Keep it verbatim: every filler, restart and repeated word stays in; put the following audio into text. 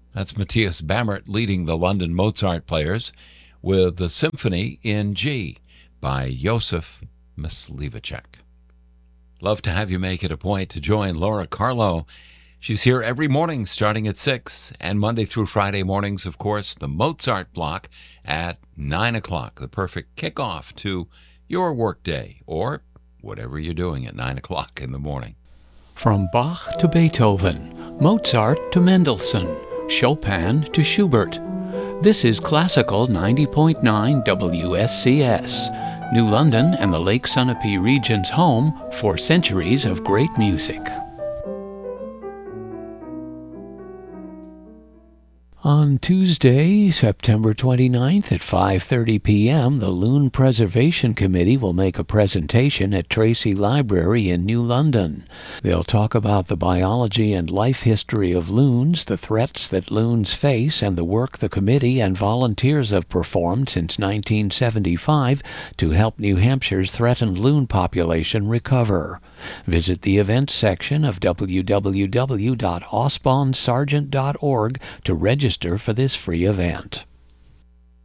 That's Matthias Bammert leading the London Mozart Players with the Symphony in G by Josef Myslivacek. Love to have you make it a point to join Laura Carlo. She's here every morning starting at six, and Monday through Friday mornings, of course, the Mozart block at nine o'clock, the perfect kickoff to your workday or whatever you're doing at nine o'clock in the morning. From Bach to Beethoven, Mozart to Mendelssohn, Chopin to Schubert. This is Classical ninety point nine W S C S, New London and the Lake Sunapee region's home for centuries of great music. On Tuesday, September twenty-ninth at five thirty p.m., the Loon Preservation Committee will make a presentation at Tracy Library in New London. They'll talk about the biology and life history of loons, the threats that loons face, and the work the committee and volunteers have performed since nineteen seventy-five to help New Hampshire's threatened loon population recover. Visit the events section of w w w dot osbon sargent dot org to register for this free event.